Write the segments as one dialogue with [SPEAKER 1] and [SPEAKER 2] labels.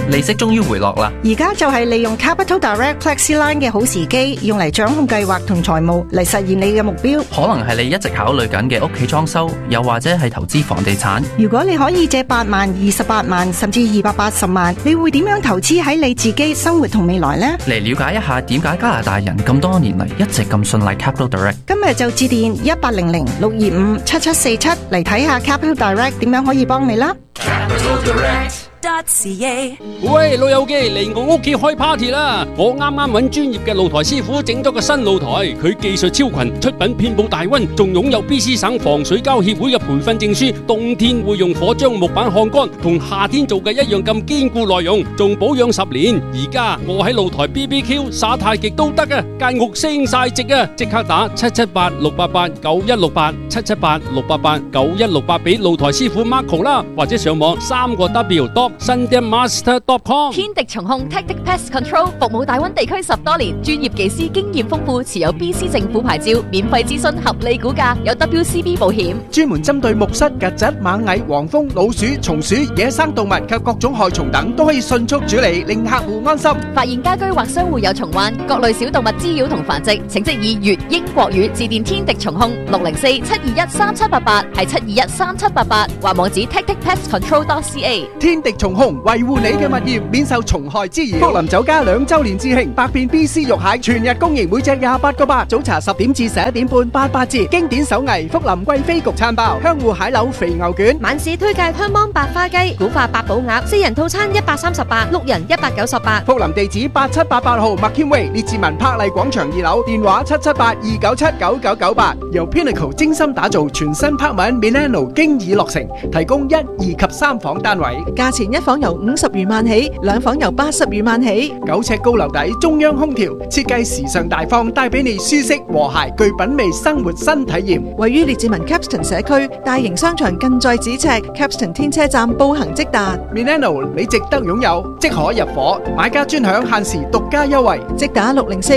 [SPEAKER 1] 利息終於回落啦。
[SPEAKER 2] 而家就係利用 Capital Direct Flexiline 嘅好時機，用嚟掌控計劃同財務，嚟實現你嘅目標。
[SPEAKER 1] 可能係你一直考慮緊嘅屋企裝修，又或者係投資房地產。
[SPEAKER 2] 如果你可以借8萬、28萬甚至280萬，你會點樣投資喺你自己生活同未來呢？
[SPEAKER 1] 嚟了解一下點解加拿大人咁多年嚟一直咁信賴 Capital Direct。
[SPEAKER 2] 今日就致電1800-625-7747嚟睇下 Capital Direct 點樣可以幫你啦。
[SPEAKER 3] 喂，老友記，嚟我屋企開 party 啦！我啱啱揾專業嘅露台師傅整咗個新露台，佢技術超群，出品遍佈大溫，仲擁有 BC 省防水膠協會嘅培訓證書。冬天會用火將木板烘乾，同夏天做嘅一樣咁堅固耐用，仲保養10年。而家我喺露台 BBQ 耍太極都得啊，間屋升晒值啊！即刻打778-688-9168，778-688-9168俾露台師傅 Marco 啦，或者上網3W.sundanmaster.com。
[SPEAKER 4] 天敵蟲控 Tactic Pest Control 服務大溫地區10多年，專業技師經驗豐富，持有 BC 政府牌照，免費諮詢，合理估價，有 WCB 保險，
[SPEAKER 5] 專門針對木蝨、曱甴、螞蟻、黃蜂、老鼠、松鼠、野生動物及各種害蟲等，都可以迅速處理，令客戶安心。
[SPEAKER 4] 發現家居或商戶有蟲患，各類小動物滋擾同繁殖，請即以粵英國語致電天敵蟲控604-721-3788，係721-3788，或網址 tacticpestcontrol.ca。
[SPEAKER 5] 天敵蟲控維護你嘅物業免受蟲害滋擾。福林酒家2周年致慶，百變 BC 肉蟹全日供應，每隻28個8，早茶10點至11點半88折。經典手藝福林貴妃焗餐包、香芋蟹柳肥牛卷，
[SPEAKER 6] 晚市推介香芒白花雞、古法八寶鴨，4人套餐138， 6人198。
[SPEAKER 5] 福林地址8788號McKim Way，列治文柏麗廣場2樓，電話778-297-9998。由 Pinnacle 精心打造全新柏文 Milano 經已落成，提供1、2及3房單位，
[SPEAKER 2] 價錢1房由50餘萬起，2房由80餘萬起。
[SPEAKER 5] 9尺高樓底，中央空調，設計時尚大方，帶俾你舒適和諧具品味生活新體驗。
[SPEAKER 2] 位於列治文 Capston 社區，大型商場近在咫尺， Capston 天車站步行即達。
[SPEAKER 5] Milano 你值得擁有，即可入伙，買家專享限時獨家優惠，
[SPEAKER 2] 即打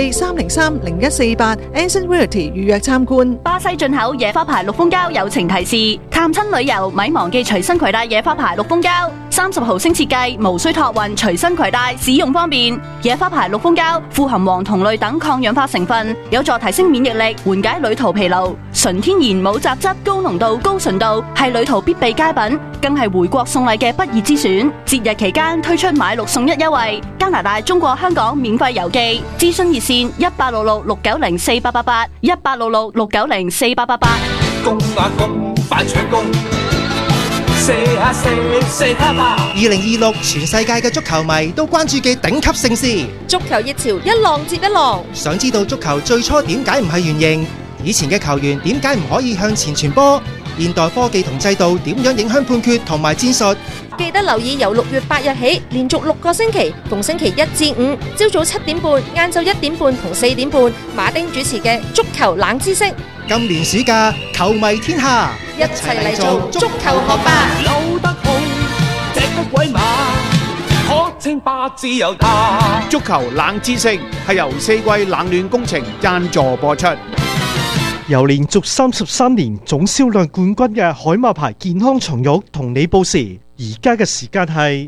[SPEAKER 2] 604-303-0148 Anson Realty 預約參觀。
[SPEAKER 7] 巴西進口野花牌綠蜂膠友情提示：探親旅遊咪忘記隨身攜帶野花牌綠蜂膠，30毫升設計，無需託運，隨身攜帶，使用方便。野花牌綠蜂膠富含黃酮類等抗氧化成分，有助提升免疫力，緩解旅途疲勞。純天然冇雜質，高濃度高純度，係旅途必備佳品，更係回國送禮嘅不二之選。節日期間推出買6送1優惠，加拿大、中國香港免費郵寄。諮詢熱線1866-690-4888 1866-690-4888。
[SPEAKER 8] 公啊公，快搶工！射下射，射下吧！2026全世界嘅足球迷都關注嘅頂級盛事，
[SPEAKER 6] 足球熱潮一浪接一浪。
[SPEAKER 8] 想知道足球最初點解唔係圓形？以前嘅球員點解唔可以向前傳波？現代科技同制度點樣影響判決同埋戰術？
[SPEAKER 6] 記得留意由6月8日起，連續6個星期，逢星期1至5，朝早7點半、晏晝1點半同4點半，馬丁主持嘅足球冷知識。
[SPEAKER 8] 今年暑假，球迷天下，
[SPEAKER 6] 一齊嚟做足球學霸。
[SPEAKER 8] 扭得好，踢得鬼馬，可稱霸自由他。
[SPEAKER 9] 足球冷知識係由4季冷暖工程贊助播出。
[SPEAKER 10] 由連續33年總銷量冠軍嘅海馬牌健康床褥同你報時，而家嘅時間係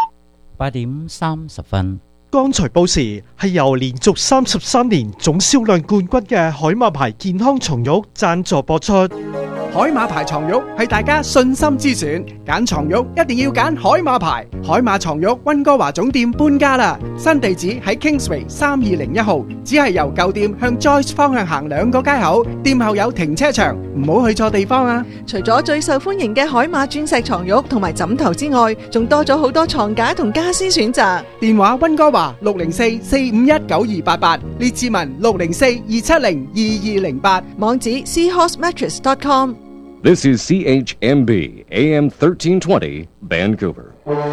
[SPEAKER 11] 8點30分。
[SPEAKER 10] 剛才報時係由連續33年總銷量冠軍嘅海馬牌健康床褥贊助播出。
[SPEAKER 5] 海馬牌床褥係大家信心之選，揀床褥一定要揀海馬牌。海馬床褥溫哥華總店搬家啦，新地址喺 Kingsway 3201號，只係由舊店向 Joyce 方向行2個街口，店後有停車場，唔好去錯地方啊！
[SPEAKER 2] 除咗最受歡迎嘅海馬鑽石床褥同埋枕頭之外，仲多咗好多床架同家私選擇。
[SPEAKER 5] 電話溫哥華604-451-9288，列治文604-270-2208，
[SPEAKER 2] 網址 seahorsemattress.com。
[SPEAKER 12] This is CHMB AM 1320 Vancouver。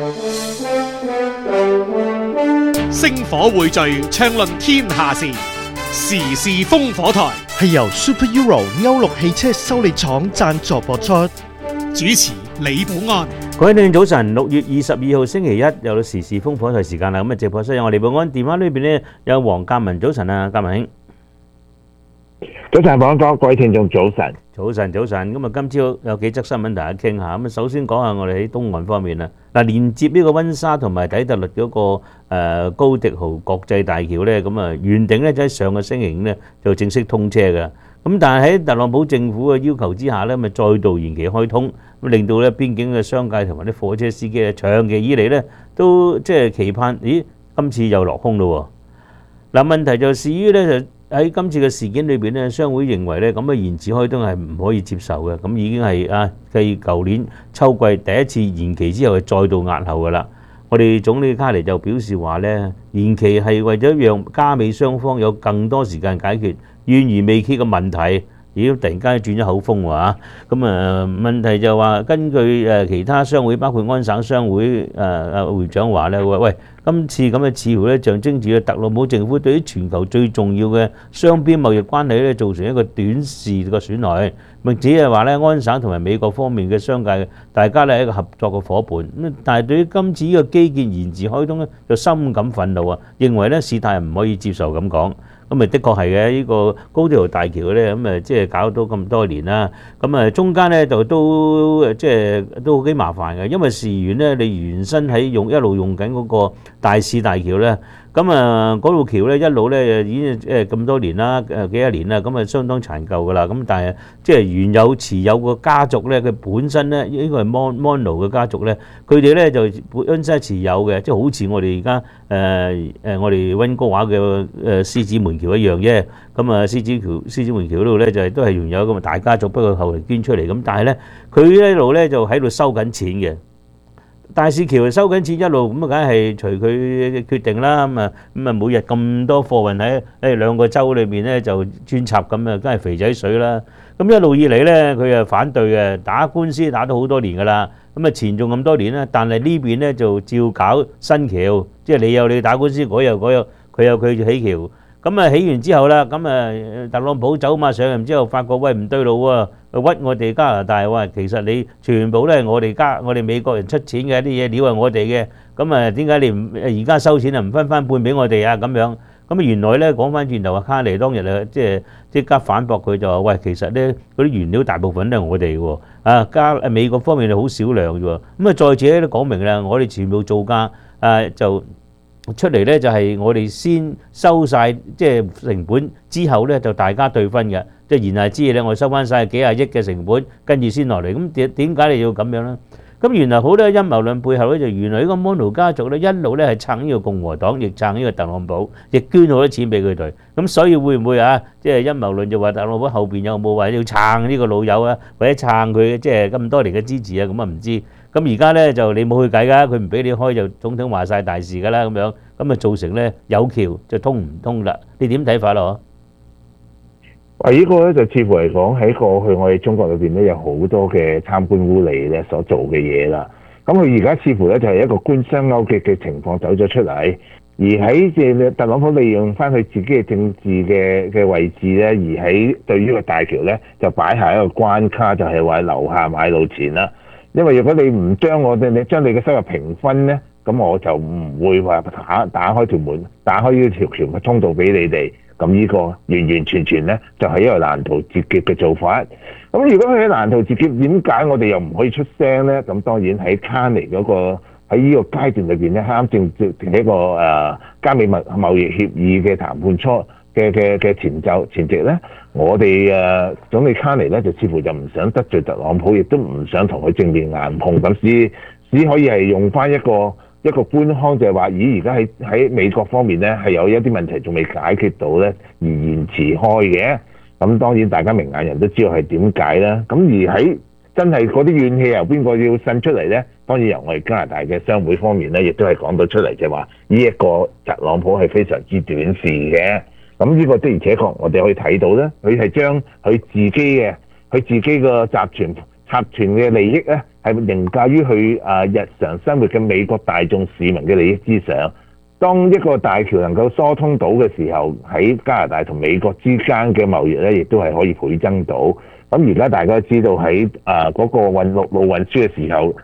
[SPEAKER 9] 星火匯聚，暢論天下事，時事烽火台
[SPEAKER 10] 係由 Super Euro 歐陸汽車修理廠贊助播出。
[SPEAKER 9] 主持李寶安。
[SPEAKER 13] 各位聽眾早晨，6月22號星期一又到時事烽火台時間啦。咁啊，直播室有我李寶安，電話裏邊呢有黃鑑文，早晨啊，鑑文兄。
[SPEAKER 14] 早晨，黃哥，各位聽眾早晨。
[SPEAKER 13] 早晨。咁啊，今朝有幾則新聞大家傾下。咁啊，首先講下我哋喺東岸方面啦。嗱，連接呢個溫莎同埋底特律嗰個高迪豪國際大橋咧，咁啊原定咧就喺上個星期五咧就正式通車㗎。咁但係喺特朗普政府嘅要求之下咧，咪再度延期開通，咁令到咧邊境嘅商界同埋啲貨車司機啊，長期以嚟咧都即係期盼，咦，今次又落空咯喎。嗱，問題就係於咧就喺今次嘅事件裏邊咧，商會認為咧咁嘅延遲開通係唔可以接受嘅，咁已經係繼舊年秋季第一次延期之後，係再度押後㗎啦。我哋總理卡尼就表示話咧，延期係為咗讓加美雙方有更多時間解決懸而未決嘅問題。咦！突然間轉咗口風喎。咁問題就話根據其他商會，包括安省商會會長話咧，喂，今次咁嘅似乎咧象徵住特朗普政府對於全球最重要嘅雙邊貿易關係咧造成一個短視嘅損害。咪只係話咧安省同埋美國方面嘅商界，大家咧係一個合作嘅伙伴。咁但係對於今次呢個基建延遲開通咧，就深感憤怒啊！認為咧事態唔可以接受咁講。咁咪的確係嘅，呢個高鐵大橋咧，咁即係搞到咁多年啦。咁中間咧就都即係都幾麻煩嘅，因為事緣咧，你原身喺一路用緊嗰個大市大橋咧，咁嗰路橋咧一路咧已經咁多年啦，幾多年啦，咁相當殘舊噶啦。咁但係即係原有持有個家族咧，佢本身咧應該係 Mono 嘅家族咧，佢哋咧就本身持有嘅，即係好似我哋而家我哋溫哥華嘅獅子門橋一樣啫。咁獅子門橋嗰度咧就都係原有咁嘅大家族，不過後嚟捐出嚟。咁但係咧佢一路咧就喺度收緊錢嘅。大市橋收緊錢一路咁啊，梗係隨佢決定啦。咁啊每日咁多貨運喺兩個州裏面咧就專插咁啊，梗係肥仔水啦。咁一路以嚟咧佢啊反對嘅，打官司打咗好多年噶啦。咁啊前仲咁多年啦，但係呢邊咧就照搞新橋，即係你有你打官司，佢有佢起橋。咁啊起完之後啦，咁啊特朗普走馬上任之後，發覺喂唔對路喎，屈我哋加拿大話，其實你全部都係我哋美國人出錢嘅，啲嘢料係我哋嘅，咁啊點解你唔而家收錢啊唔分翻半俾我哋啊咁樣？咁啊原來咧講翻轉頭啊，卡尼當日啊即刻反駁佢就話喂，其實咧嗰啲原料大部分都係我哋喎，美國方面係好少量啫喎，咁啊再者都講明啦，我哋全部造價就出嚟咧就係我哋先收曬即係成本，之後咧就大家對分嘅，即係言下之意咧，我收翻曬幾廿億嘅成本，跟住先落嚟。咁點解你要咁樣咧？咁原來好多陰謀論背後咧，就原來呢個 Mono 家族咧一路咧係撐呢個共和黨，亦撐呢個特朗普，亦捐好多錢俾佢哋。咁所以會唔會即係陰謀論就話特朗普後邊有冇話要撐呢個老友啊，或者撐佢即係咁多年嘅支持啊？咁啊唔知。咁而家咧就你冇去計㗎，佢唔俾你開就總統話曬大事㗎啦咁樣，咁啊造成咧有橋就通唔通啦？你點睇法咯？
[SPEAKER 14] 呢個咧就似乎嚟講喺過去我哋中國裏邊咧有好多嘅貪官污吏咧所做嘅嘢啦。咁佢而家似乎咧就係一個官商勾結嘅情況走咗出嚟，而喺特朗普利用翻佢自己嘅政治嘅位置咧，而喺對於個大橋咧就擺下一個關卡，就係話樓下買路錢啦。因為如果你唔將你將你嘅收入平分咧，咁我就唔會話打開條門，打開呢條橋嘅通道俾你哋。咁呢個完完全全咧就係一個攔途截劫嘅做法。咁如果佢喺攔途截劫，點解我哋又唔可以出聲咧？咁當然喺卡尼嗰個喺呢個階段裏邊咧，啱正喺個加美貿易協議嘅談判嘅前夕咧，我哋總理卡尼咧就似乎就唔想得罪特朗普，亦都唔想同佢正面硬碰，咁只可以係用翻一個官腔，就係話咦而家喺美國方面咧係有一啲問題仲未解決到咧而延遲開嘅。咁當然大家明眼人都知道係點解啦。咁而喺真係嗰啲怨氣由邊個要滲出嚟咧？當然由我哋加拿大嘅商會方面咧，亦都係講到出嚟，就係話呢一個特朗普係非常之短視嘅。咁呢個的而且確我哋可以睇到咧，佢係將佢自己個集團嘅利益咧，係凌駕於佢日常生活嘅美國大眾市民嘅利益之上。當一個大橋能夠疏通到嘅時候，喺加拿大同美國之間嘅貿易咧，亦都係可以倍增到。咁而家大家都知道喺嗰個陸路運輸嘅時候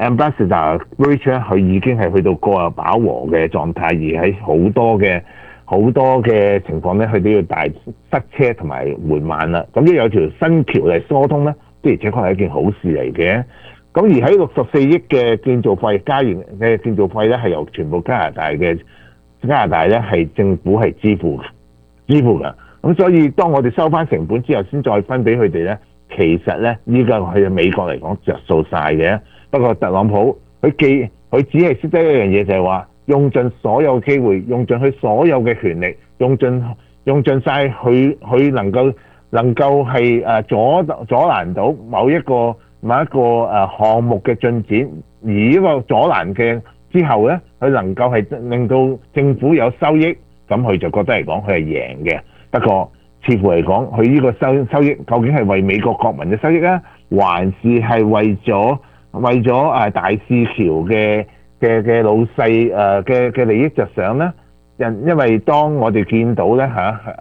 [SPEAKER 14] Ambassador Bridge 佢已經係去到個飽和嘅狀態，而喺好好多嘅情況咧，佢都要大塞車同埋緩慢啦。咁一有條新橋嚟疏通咧，的而且確係一件好事嚟嘅。咁而喺64億嘅建造費，加元嘅建造費咧，係由全部加拿大咧係政府係支付㗎。咁所以當我哋收翻成本之後，先再分俾佢哋咧，其實咧呢個係美國嚟講着數晒嘅。不過特朗普佢只係識得一樣嘢，就係話用盡所有機會，用盡佢所有嘅權力，用盡晒佢能夠係阻攔到某一個項目嘅進展，而呢個阻攔嘅之後咧，佢能夠係令到政府有收益，咁佢就覺得嚟講佢係贏嘅。不過似乎嚟講，佢呢個收益究竟係為美國國民嘅收益啊，還是係為咗大使橋嘅老細嘅利益着想咧？因為當我哋見到咧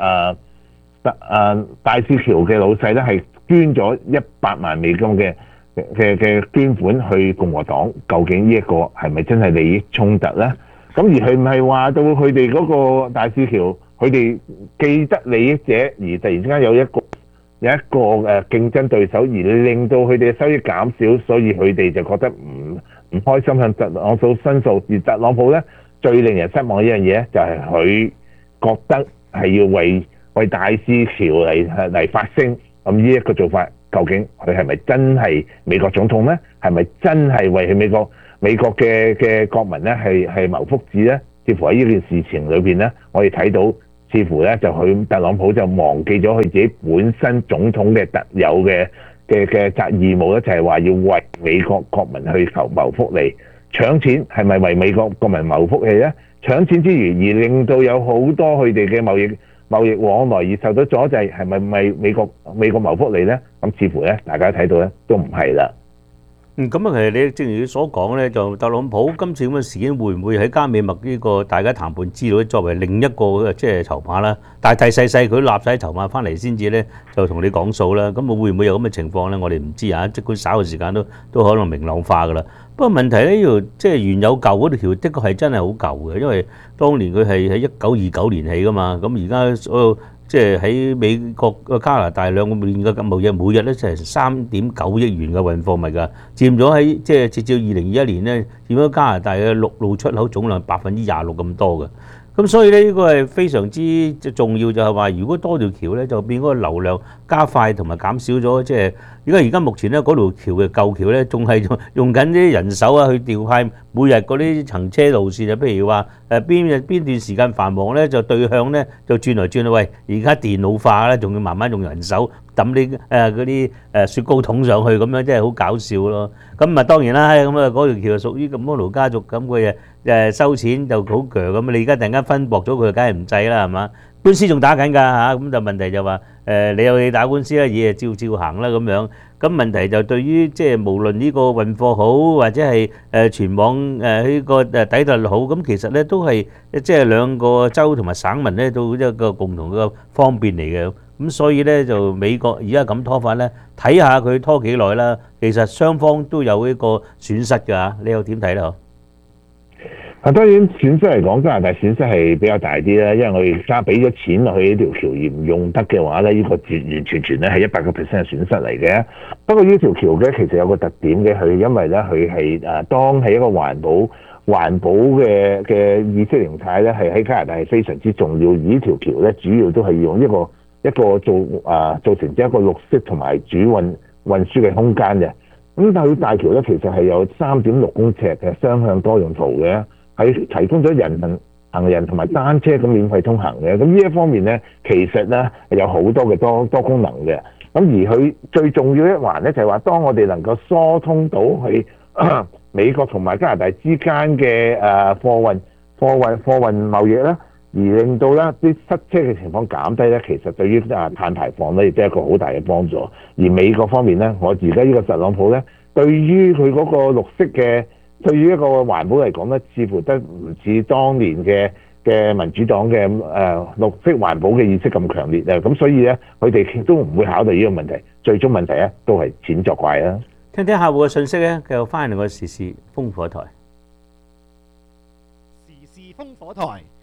[SPEAKER 14] 大使橋嘅老細咧係捐咗100萬美金嘅捐款去共和黨，究竟呢一個係咪真係利益衝突咧？咁而係唔係話到佢哋嗰個大使橋，佢哋既得利益者，而突然之間有一個競爭對手，而令到佢哋嘅收益減少，所以佢哋就覺得唔開心，向特朗普申訴。而特朗普咧最令人失望嘅一樣嘢就係佢覺得係要為大使橋嚟發聲。咁呢一個做法，究竟佢係咪真係美國總統咧？係咪真係為美國嘅國民咧係謀福祉咧？似乎喺呢件事情裏邊咧，我哋睇到似乎咧就佢特朗普就忘記咗佢自己本身總統嘅特有嘅義務咧，就係話要為美國國民去謀福利。搶錢係咪為美國國民謀福利咧？搶錢之餘而令到有好多佢哋嘅貿易往來而受到阻滯，係咪為美國謀福利咧？咁似乎咧大家睇到咧都唔係啦。
[SPEAKER 13] 咁啊，其實你正如你所講咧，就特朗普今次咁嘅事件會唔會喺加美麥呢個大家談判資料作為另一個即係籌碼啦？大細佢立晒籌碼翻嚟先至咧，就同你講數啦。咁會唔會有咁嘅情況咧？我哋唔知啊。即管稍後時間都可能明朗化噶啦。不過問題咧，呢條即係原有舊嗰條橋，的確係真係好舊嘅，因為當年佢係喺1929年起噶嘛。咁而家所有即係喺美國加拿大兩個面嘅貿易，每日咧就係3.9億元嘅運貨物㗎，佔咗喺即係截至2021年咧，佔咗加拿大嘅陸路出口總量26%咁多嘅。咁所以咧呢個係非常之重要，就係話如果多條橋咧，就變嗰個流量加快同埋減少咗。即係而家目前咧嗰條橋嘅舊橋咧，仲係用緊啲人手啊去調派每日嗰啲行車路線啊。譬如話邊段時間繁忙咧，就對向咧就轉來轉去。喂，而家電腦化咧，仲要慢慢用人手抌啲嗰啲雪糕筒上去，咁樣真係好搞笑咯。咁啊當然啦，咁啊嗰條橋係屬於咁摩羅家族咁嘅嘢，收錢就好強咁。你而家突然間分薄咗佢，梗係唔制啦，係嘛？官司仲打緊㗎嚇，咁就問題就話你有你打官司啦，嘢照行啦咁樣。咁問題就對於即係無論呢個運貨好，或者係全網呢個抵達率好，咁其實咧都係即係兩個州同埋省民咧都一個共同嘅方便嚟嘅。咁所以咧就美國而家咁拖法咧，睇下佢拖幾耐啦。其實雙方都有一個損失㗎，你又點睇咧？
[SPEAKER 14] 當然損失嚟講，加拿大損失係比較大啲啦，因為我哋而家俾咗錢落去呢條橋而唔用得嘅話咧，呢個完完全全咧係100%嘅損失嚟嘅。不過呢條橋咧其實有個特點嘅，佢因為咧佢係當係一個環保嘅意識形態咧，係喺加拿大係非常之重要。而呢條橋咧主要都係用一個做成一個綠色同埋主運輸嘅空間嘅。咁但係大橋咧其實係有3.6公尺嘅雙向多用途嘅。係提供咗行人同埋單車咁免費通行嘅。咁呢一方面咧，其實咧有好多嘅多功能嘅。咁而佢最重要一環咧，就係話當我哋能夠疏通到去美國同埋加拿大之間嘅貨運貿易咧，而令到咧啲塞車嘅情況減低咧，其實對於碳排放咧亦都係一個好大嘅幫助。而美國方面咧，我而家呢個特朗普咧，對於佢嗰個綠色嘅對於一個環保嚟講咧，似乎都唔似當年嘅民主黨嘅綠色環保嘅意識咁強烈啊！咁所以咧，佢哋都唔會考慮呢個問題。最終問題咧，都係錢作怪啦。
[SPEAKER 13] 聽客戶嘅信息咧，繼續翻嚟個時事烽火台。
[SPEAKER 9] 時事烽火台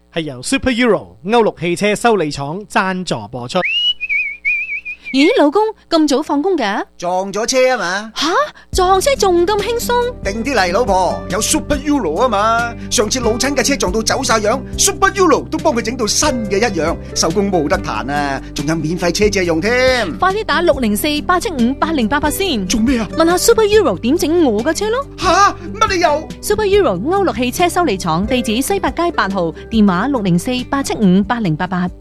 [SPEAKER 9] 係由 Super Euro 歐陸汽車修理廠贊助播出。
[SPEAKER 15] 咦，老公咁早放工嘅？
[SPEAKER 16] 撞咗車啊嘛！
[SPEAKER 15] 吓，撞車仲咁輕鬆？
[SPEAKER 16] 定啲嚟，老婆，有 Super Euro 啊嘛！上次老親嘅車撞到走晒樣 ，Super Euro 都幫佢整到新嘅一樣，手工冇得彈啊！仲有免費車借用添。
[SPEAKER 15] 快啲打604-875-8088先。
[SPEAKER 16] 做咩啊？
[SPEAKER 15] 問下 Super Euro 點整我嘅車咯。
[SPEAKER 16] 吓，乜理由
[SPEAKER 15] ？Super Euro 歐陸汽車修理廠，地址西八街8號，電話604-875-8088。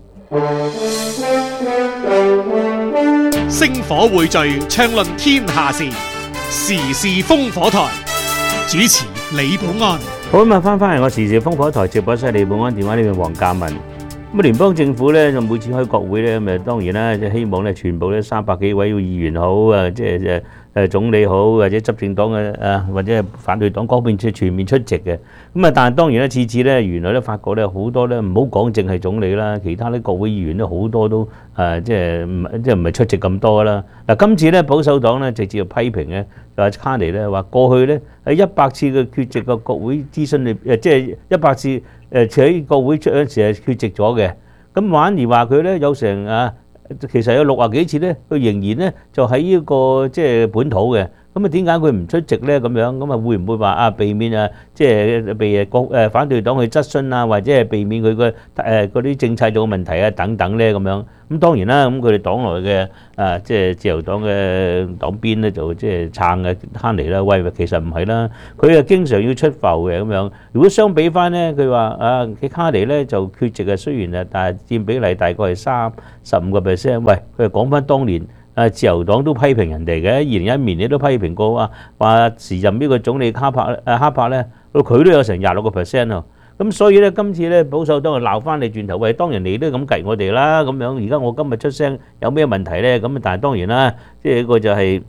[SPEAKER 9] 星火匯聚，暢論天下事，時事烽火台，主持李寶安。
[SPEAKER 13] 好咁啊，翻嚟我時事烽火台直播室，李寶安電話呢邊黃嘉文。咁啊，聯邦政府咧就每次開國會咧，咁啊當然啦，即係希望咧全部咧300幾位議員好啊，即係總理好，或者執政黨嘅或者係反對黨嗰邊全面出席嘅。咁啊，但係當然咧，次次咧原來咧發覺咧好多咧唔好講淨係總理啦，其他啲國會議員咧好多都即係唔係出席咁多啦。嗱，今次咧保守黨咧直接批評咧，就係卡尼咧話過去咧喺100次嘅缺席嘅國會諮詢裏即係100次喺國會出嗰陣時係缺席咗嘅。咁反而話佢咧有成其實有60幾次咧，佢仍然咧就喺呢個即係本土嘅。咁啊點解佢唔出席咧？咁樣咁啊會唔會話避免即係被反對黨去質詢啊，或者係避免佢嘅嗰啲政策做問題啊等等咧咁樣？咁當然啦，咁佢哋黨內嘅即係自由黨嘅黨鞭咧就即係撐嘅卡尼啦。喂，其實唔係啦，佢係經常要出埠嘅咁樣。如果相比翻咧，佢話佢卡尼咧就缺席嘅，雖然但係佔比例大概係35%。喂，佢係講翻當年。自由黨都批評人哋嘅，2011年你都批評過話時任呢個總理哈柏咧，佢都有成26% 喎。咁所以咧，今次咧保守黨就鬧翻你轉頭，喂，當然你都咁計我哋啦，咁樣而家我今日出聲有咩問題咧？咁但係當然啦，即係呢個就係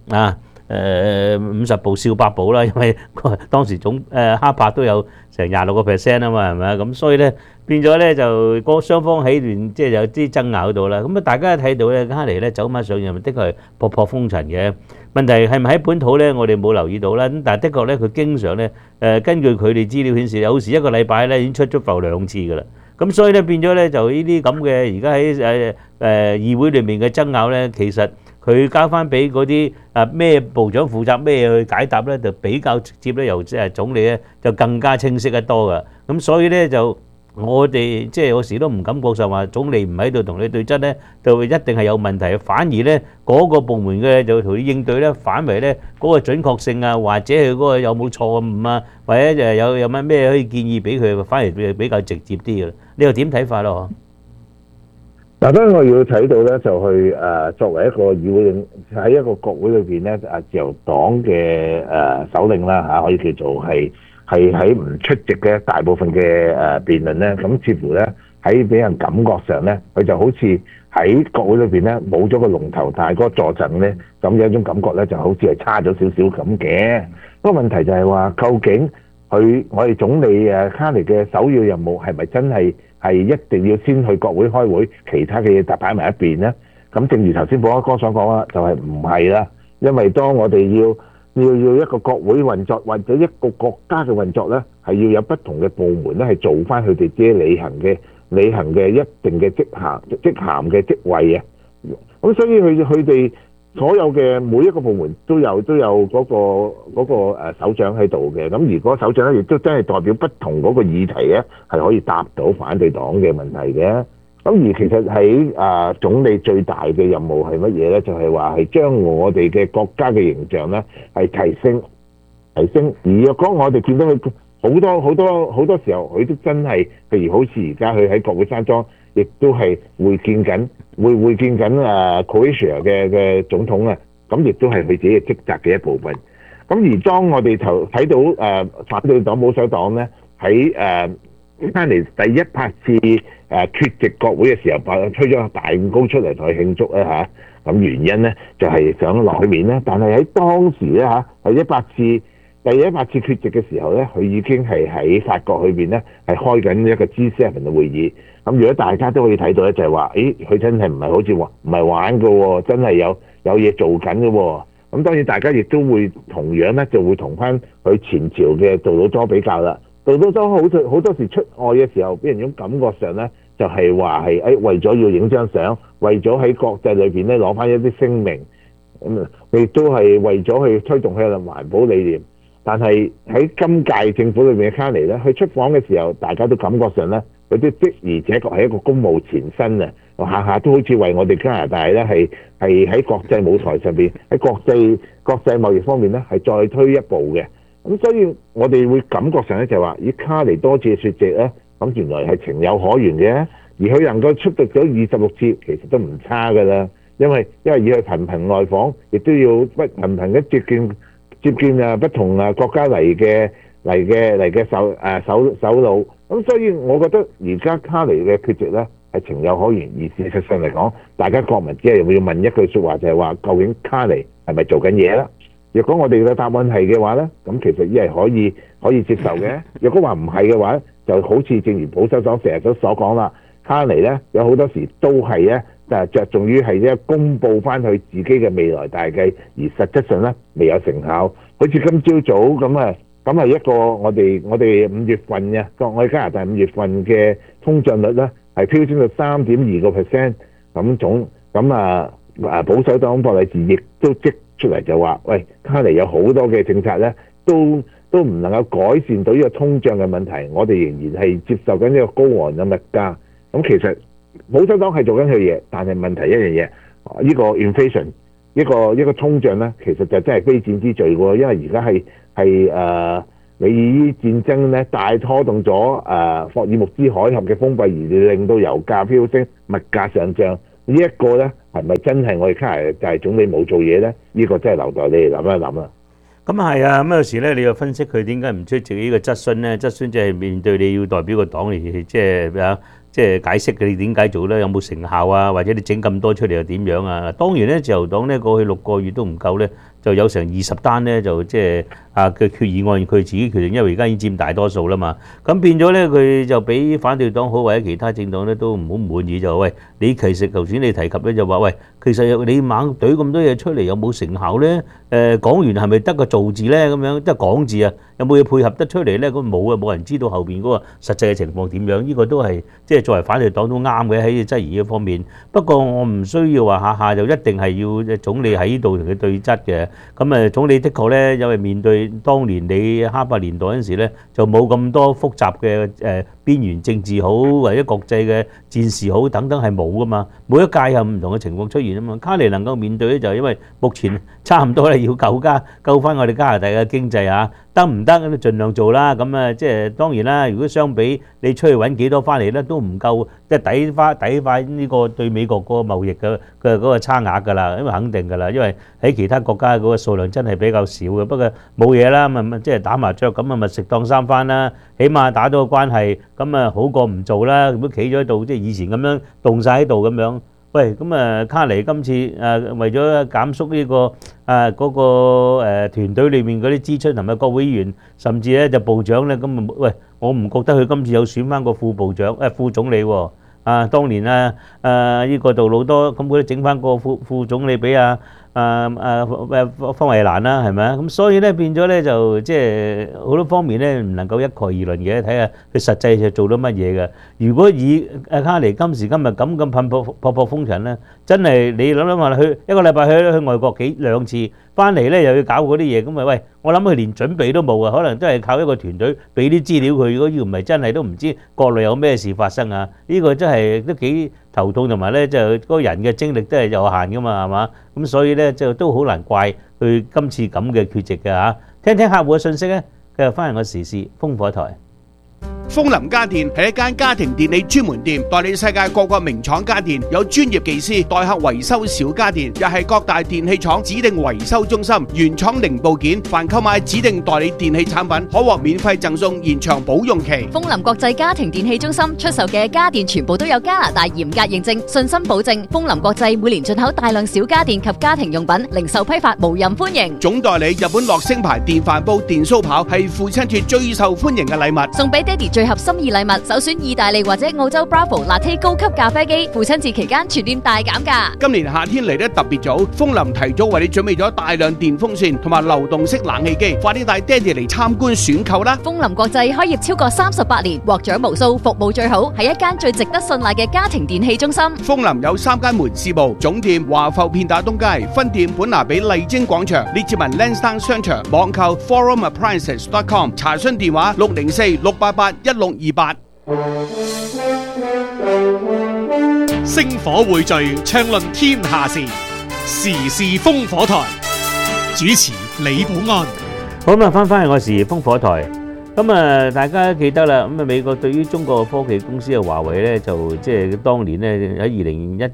[SPEAKER 13] 50步笑百步啦，因為當時哈柏都有成26% 啊嘛，係咪啊？咁所以咧變咗咧就個雙方起亂，即係有啲爭拗喺度啦。咁啊，大家睇到咧卡尼咧走馬上任，的確係撲撲風塵嘅。問題係咪喺本土咧？我哋冇留意到啦。咁但係的確咧，佢經常咧根據佢哋資料顯示，有時一個禮拜咧已經出埠2次㗎啦。咁所以咧變咗咧就呢啲咁嘅而家喺議會裏面嘅爭拗咧，其實佢交翻俾嗰啲咩部長負責咩去解答咧，就比較直接咧，由即係總理咧就更加清晰得多㗎。咁所以咧就我哋即係有時都唔感覺上話總理唔喺度同你對質咧，就一定係有問題。反而咧嗰個部門嘅就同你應對咧，反為咧嗰個準確性啊，或者佢嗰個有冇錯誤啊，或者就有乜咩可以建議俾佢，反而比較直接啲㗎。你又點睇法咯？
[SPEAKER 14] 嗱，當然我要睇到咧，就去作為一個議會喺一個國會裏邊咧，自由黨嘅首領啦嚇，可以叫做係喺唔出席嘅大部分嘅辯論咧，咁似乎咧喺俾人感覺上咧，佢就好似喺國會裏邊咧冇咗個龍頭，但係嗰個坐鎮咧，咁有一種感覺咧，就好似係差咗少少咁嘅。不過問題就係話，究竟我哋總理卡尼嘅首要任務係咪真係一定要先去國會開會，其他嘅嘢就擺埋一邊咧？咁正如頭先寶安哥所講啦，就係唔係啦？因為當我哋要一個國會運作或者一個國家嘅運作咧，係要有不同嘅部門咧係做翻佢哋自己履行嘅一定嘅職銜嘅職位啊。咁所以佢哋所有嘅每一個部門都有嗰個首長喺度嘅。咁而嗰個首長咧，亦都真係代表不同嗰個議題咧，係可以答到反對黨嘅問題嘅。咁而其實喺總理最大嘅任務係乜嘢咧？就係話係將我哋嘅國家嘅形象咧係提升。而若果我哋見到佢好多時候，佢都真係，譬如好似而家佢喺國會山莊，亦都係會見緊Croatia 嘅總統啊。咁亦都係佢自己嘅職責嘅一部分。咁而當我哋睇到反對黨保守黨咧喺翻嚟第100次缺席國會嘅時候，吹咗大高出嚟同佢慶祝咧嚇。咁原因咧就係想落去面咧，但係喺當時咧嚇係第100次缺席嘅時候咧，佢已經係喺法國裏邊咧係開緊一個 G7 嘅會議。咁如果大家都可以睇到咧，就係話，佢真係唔係好似話唔係玩㗎喎，真係有嘢做緊㗎喎。咁當然大家亦都會同樣咧就會同翻佢前朝嘅杜魯多比較啦。 杜魯多好多時出外嘅時候，俾人種感覺上咧，就係話係為咗要影張相，為咗喺國際裏邊咧攞翻一啲聲名，亦都係為咗去推動佢嘅環保理念。但係喺今屆政府裏邊嘅卡尼咧，佢出訪嘅時候，大家都感覺上咧，佢都的而且確係一個公務前身啊！下下都好似為我哋加拿大咧係喺國際舞台上邊，喺國際貿易方面咧係再推一步嘅。咁所以我哋會感覺上咧就係話，以卡尼多次嘅説席咧，咁原來係情有可原嘅。而佢能夠出席咗26次，其實都唔差㗎啦。因為以佢頻頻外訪，亦都要頻頻嘅接見不同國家嚟嘅首腦。咁所以我覺得而家卡尼嘅缺席咧係情有可原。而事實上嚟講，大家國民只係要問一句説話，就係話究竟卡尼係咪做緊嘢啦？若果我哋嘅答案係嘅話咧，咁其實依係可以接受嘅。若果話唔係嘅話，就好似正如保守黨成日都所講啦，卡尼咧有好多時都係咧着重於係咧公佈翻佢自己嘅未來大計，而實質上咧未有成效。好似今朝早咁係一個我哋5月份嘅我哋加拿大5月份嘅通脹率咧係飆升到3.2%，保守黨博利治亦都即出嚟就話：喂，卡尼有好多嘅政策咧，都唔能夠改善到呢個通脹嘅問題，我哋仍然係接受緊呢個高昂嘅物價。咁其實保守黨係做緊佢嘢，但係問題一樣嘢，呢個 inflation 一個通脹咧，其實就真係非戰之罪喎。因為而家係美伊戰爭咧，大拖動咗霍爾木茲海峽嘅封閉，而令到油價飆升、物價上漲。呢一個咧係咪真係我哋卡尼大總理冇做嘢咧？呢個真係留待你哋諗一諗啦。
[SPEAKER 13] 咁啊係啊，咁有時咧你又分析佢點解唔出席呢個質詢咧？質詢即係面對你要代表個黨嚟，即係解釋佢哋點解做咧，有冇成效啊？或者你整咁多出嚟又點樣啊？當然咧，自由黨咧過去6個月都唔夠咧，就有成20單咧，就即係嘅決議案佢自己決定，因為而家已經佔大多數啦嘛。咁變咗咧，佢就俾反對黨好或者其他政黨咧都唔好唔滿意，就喂，你其實頭先你提及咧就話喂，其實你猛懟咁多嘢出嚟有冇成效咧？講完係咪得個做字咧？咁樣即係講字啊，有冇嘢配合得出嚟咧？咁冇啊，冇人知道後邊嗰個實際嘅情況點樣。呢個都係即係作為反對黨都啱嘅喺質疑呢方面。不過我唔需要話下下就一定係要總理喺呢度同佢對質嘅。咁總理的確咧，因為面對當年你哈珀年代嗰陣時咧，就冇咁多複雜嘅邊緣政治好或者國際嘅戰事好等等係冇噶嘛。每一屆有唔同嘅情況出現啊嘛。卡尼能夠面對咧，就係因為目前差唔多咧要救翻我哋加拿大嘅經濟啊，得唔得咁盡量做啦。咁即係當然啦。如果相比你出去揾幾多翻嚟咧，都唔夠即係抵翻呢個對美國嗰個貿易嘅嗰個差額㗎啦。因為肯定㗎啦，因為喺其他國家嗰個數量真係比較少嘅。不過冇嘢啦，咪即係打麻雀咁咪食當三番啦。起碼打到個關係，咁好過唔做啦。如果企咗喺度，即係以前咁樣凍晒喺度咁樣。喂，咁卡尼今次為咗減縮呢個嗰個團隊裏面嗰啲支出同埋國會議員，甚至咧就部長咧，咁喂，我唔覺得佢今次有選翻個副總理喎。當年呢個杜魯多咁佢都整翻個副總理俾方慧蘭啦，係咪啊？咁所以咧變咗咧就即係好多方面咧唔能夠一概而論嘅，睇下佢實際就做到乜嘢嘅。如果以卡尼今時今日咁撲風塵咧，真係你諗下，去一個禮拜去外國2次，翻嚟咧又要搞嗰啲嘢，咁咪喂，我諗佢連準備都冇啊，可能都係靠一個團隊俾啲資料佢。如果要唔係真係都唔知國內有咩事發生啊！呢個真係都幾頭痛，同埋咧就嗰個人嘅精力都係有限噶嘛，係嘛？咁所以咧就都好難怪佢今次咁嘅缺席嘅嚇。聽聽客戶嘅信息咧，繼續翻嚟個時事烽火台。
[SPEAKER 5] 風林家電係一間家庭電器專門店，代理世界各個名廠家電，有專業技師代客維修小家電，又係各大電器廠指定維修中心，原廠零部件，凡購買指定代理電器產品，可獲免費贈送延長保用期。
[SPEAKER 4] 風林國際家庭電器中心出售嘅家電全部都有加拿大嚴格認證，信心保證。風林國際每年進口大量小家電及家庭用品，零售批發無任歡迎。
[SPEAKER 5] 總代理日本樂聲牌電飯煲、電酥刨係父親節最受歡迎嘅禮物，
[SPEAKER 4] 送俾爹哋最最合心意禮物，首選意大利或者澳洲 Bravo Latte 高級咖啡機，父親節期間全店大減價。
[SPEAKER 5] 今年夏天嚟得特別早，風林提早為你準備咗大量電風扇同埋流動式冷氣機，快啲帶爹哋嚟參觀選購啦！
[SPEAKER 4] 風林國際開業超過38年，獲獎無數，服務最好，係一間最值得信賴嘅家庭電器中心。
[SPEAKER 5] 風林有3間門市部，總店華埠片打東街，分店本拿比麗晶廣場，列治文 Lansdowne 商場，網購 forumappliances.com， 查詢電話604-688-1628。
[SPEAKER 9] 星火匯聚，暢論天下事，時事烽火台，主持李寶安。
[SPEAKER 13] 好咁啊，翻去我時事烽火台。咁啊，大家記得啦。咁啊，美國對於中國科技公司嘅華為咧，就即係當年咧喺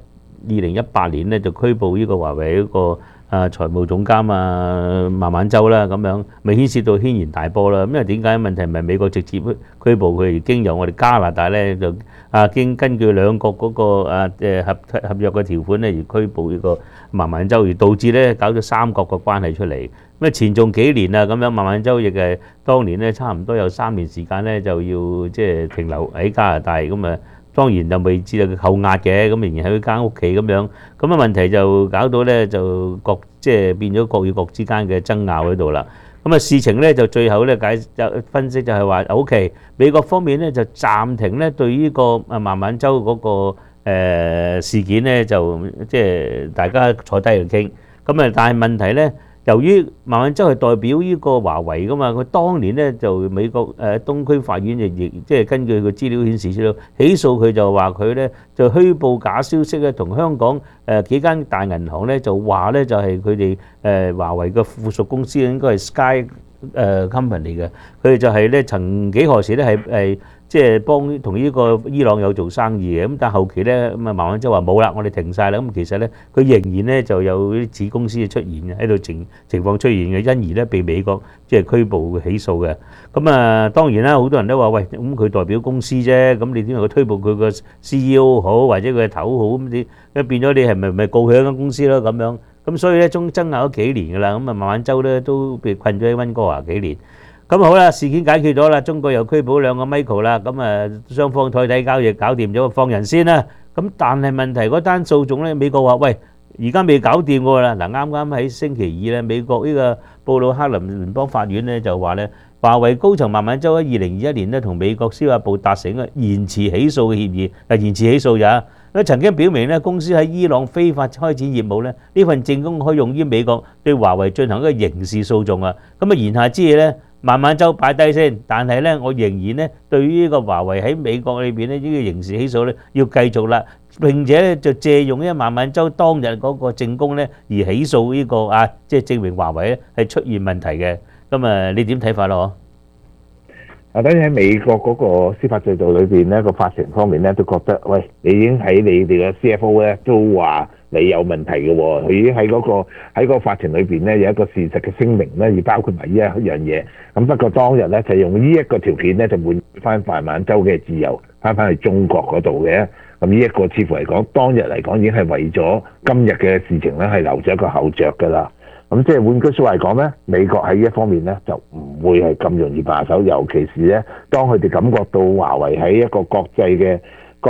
[SPEAKER 13] 2018年咧就拘捕呢個華為嗰個財務總監孟晚舟啦，咁樣咪牽涉到軒然大波啦。因為點解問題唔係美國直接拘捕佢，已經由我哋加拿大咧就經根據兩國嗰個合約嘅條款咧而拘捕呢個孟晚舟，而導致咧搞咗三國嘅關係出嚟。咁啊前仲幾年啊咁樣，孟晚舟亦係當年咧差唔多有3年時間咧就要即係停留喺加拿大，咁啊當然就未知道佢扣押嘅，咁仍然喺佢間屋企咁樣。咁啊問題就搞到咧就即係變咗國與國之間嘅爭拗喺度啦。咁啊事情咧就最後咧分析就係話 OK， 美國方面咧就暫停咧對呢個孟晚舟嗰個事件咧就即係大家坐低嚟傾。咁啊但係問題咧，由於孟晚舟係代表呢個華為噶嘛，佢當年咧就美國東區法院亦即係根據個資料顯示出起訴佢，就話佢咧就虛報假消息咧，同香港幾間大銀行咧就話咧就係佢哋華為嘅附屬公司應該係 Sky Company 嘅，佢哋就係咧曾幾何時咧係即係幫同呢個伊朗有做生意嘅，咁但係後期咧咁啊孟晚舟話冇啦，我哋停晒啦。咁其實咧佢仍然咧就有啲子公司出現嘅喺度情況出現嘅，因而咧被美國即係拘捕起訴嘅。咁啊當然啦，好多人都話喂，咁佢代表公司啫，咁你點解佢拘捕佢個 CEO 好或者佢嘅頭好咁啲，咁變咗你係咪告佢一間公司咯咁樣？咁所以咧爭拗咗幾年㗎啦，咁啊孟晚舟咧都被困咗喺溫哥華幾年。咁好啦，事件解決咗啦，中國又拘捕2個 Michael 啦，咁啊雙方台底交易搞掂咗，放人先啦。咁但係問題嗰單訴訟咧，美國話喂，而家未搞掂㗎啦。嗱啱喺星期二咧，美國呢個布魯克林聯邦法院咧就話咧，華為高層孟晚舟喺2021年咧同美國司法部達成嘅延遲起訴嘅協議，延遲起訴咋？佢曾經表明咧，公司喺伊朗非法開展業務咧，呢份證供可以用於美國對華為進行一個刑事訴訟啊。咁啊言下之意咧，孟晚舟擺低先，但係咧我仍然咧對於呢個華為喺美國裏邊咧呢個刑事起訴咧要繼續啦，並且咧就借用呢個孟晚舟當日嗰個證供咧而起訴呢個即係證明華為咧係出現問題嘅。咁啊你點睇法咯？
[SPEAKER 14] 等於喺美國嗰個司法制度裏邊咧，個法庭方面咧都覺得，喂，你已經喺你哋嘅 CFO 咧都話你有問題嘅喎，佢已經喺個法庭裏邊咧有一個事實嘅聲明咧，而包括埋呢一樣嘢。咁不過當日咧就用呢一個條件咧就換翻孟晚舟嘅自由，翻去中國嗰度嘅。咁呢一個似乎嚟講，當日嚟講已經係為咗今日嘅事情咧係留咗一個後着㗎啦。咁即係換句説話嚟講咧，美國喺呢一方面咧就唔會係咁容易罷手，尤其是咧當佢哋感覺到華為喺一個國際嘅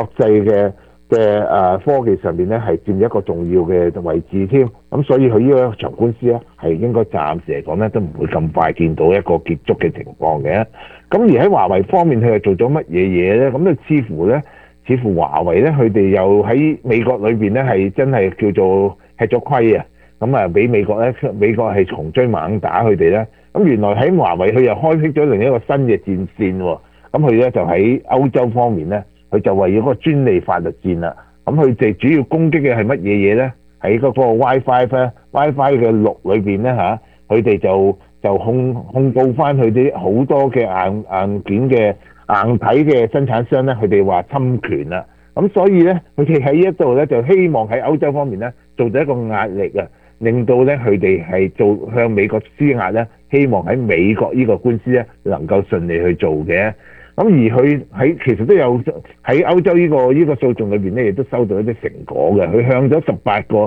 [SPEAKER 14] 科技上面咧係佔一個重要嘅位置添。咁所以佢呢一場官司咧係應該暫時嚟講咧都唔會咁快見到一個結束嘅情況嘅。咁而喺華為方面，佢又做咗乜嘢嘢咧？咁就似乎華為咧，佢哋又喺美國裏邊咧係真係叫做吃咗虧啊！咁啊，俾美國係窮追猛打佢哋咧。咁原來喺華為佢又開闢咗另一個新嘅戰線喎。咁佢咧就喺歐洲方面咧，佢就為咗嗰個專利法律戰啦。咁佢哋主要攻擊嘅係乜嘢嘢咧？喺嗰個 WiFi 嘅6裏邊咧嚇，佢哋就控告翻佢哋好多嘅硬件嘅硬體嘅生產商咧，佢哋話侵權啦。咁所以咧，佢哋喺呢一度咧就希望喺歐洲方面咧做咗一個壓力啊，令到咧佢哋係向美國施壓咧，希望喺美國呢個官司咧能夠順利去做嘅。咁而佢其實都有喺歐洲呢個訴訟裏邊咧，亦都收到一啲成果嘅。佢向咗18個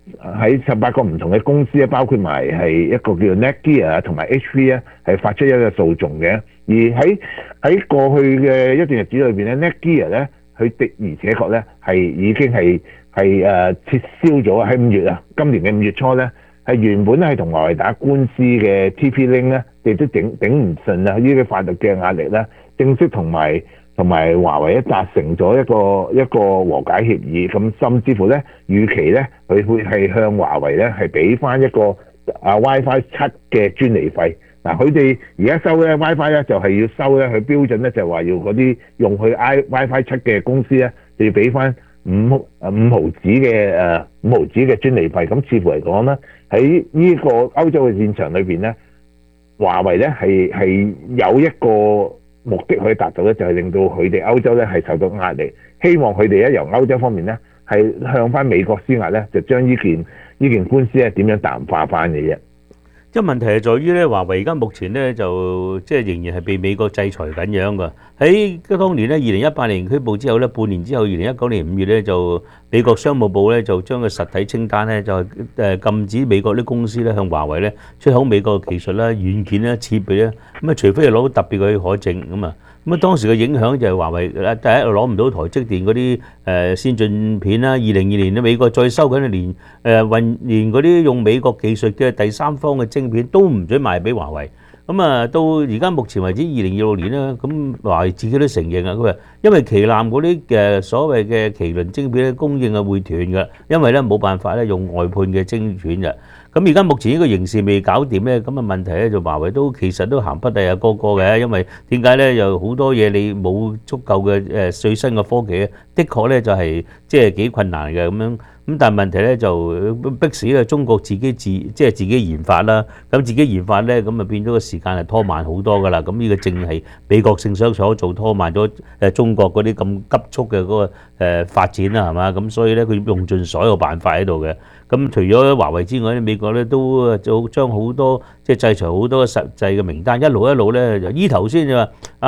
[SPEAKER 14] 喺18個唔同嘅公司咧，包括埋係一個叫做 Netgear 同埋 HP 咧，係發出一個訴訟嘅。而喺過去嘅一段日子裏邊咧，Netgear 咧，佢的而且確咧係已經係撤銷咗喺5月啊，今年嘅5月初咧，係原本咧係同華為打官司嘅 TP-Link 咧，亦都頂唔順啊！呢啲法律嘅壓力咧，正式同埋華為咧達成咗一個和解協議，咁甚至乎咧預期咧佢會係向華為咧係俾翻一個WiFi 7嘅專利費。嗱，佢哋而家收咧 WiFi 咧就係要收咧，佢標準咧就話要嗰啲用佢 WiFi 7嘅公司咧就要俾翻5毫子嘅專利費。咁似乎嚟講咧，喺呢個歐洲嘅戰場裏邊咧，華為咧係有一個目的可以達到咧，就係令到佢哋歐洲咧係受到壓力，希望佢哋咧由歐洲方面咧係向翻美國施壓咧，就將呢件官司咧點樣淡化翻嘅啫。
[SPEAKER 13] 即係問題係在於咧，華為而家目前咧就即係仍然係被美國制裁緊樣㗎。喺當年咧2018年拘捕之後咧，半年之後2019年5月咧就美國商務部咧就將個實體清單咧就禁止美國啲公司咧向華為咧出口美國技術啦、軟件啦、設備咧，咁啊除非係攞到特別嘅許可證咁啊。咁啊當時嘅影響就係華為第一攞唔到台積電嗰啲先進片啦。2020年咧美國再收緊連嗰啲用美國技術嘅第三方嘅晶片都唔准賣俾華為。咁啊到而家目前為止2026年咧，咁華為自己都承認啊，佢話因為旗艦嗰啲所謂嘅麒麟晶片咧供應啊會斷㗎，因為咧冇辦法咧用外判嘅晶片嘅。咁而家目前呢個刑事未搞掂咧，咁嘅問題咧就華為其實都行不第日個嘅，因為點解咧？有好多嘢你冇足夠嘅最新嘅科技，的確咧就係即係幾困難嘅咁樣。咁但係問題咧就迫使咧中國自己研發啦，咁自己研發咧咁啊變咗個時間係拖慢好多㗎啦。咁呢個正係美國政商所做，拖慢咗中國嗰啲咁急速嘅嗰個發展啦，係嘛？咁所以咧佢用盡所有辦法喺度嘅。咁除咗華為之外咧，美國咧都將好多即係制裁好多實際嘅名單，一路咧就依頭先就話